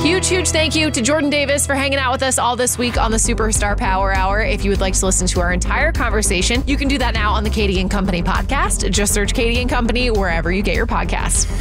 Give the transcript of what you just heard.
Huge thank you to Jordan Davis for hanging out with us all this week on the Superstar Power Hour. If you would like to listen to our entire conversation, you can do that now on the Katie and Company podcast. Just search Katie and Company wherever you get your podcasts.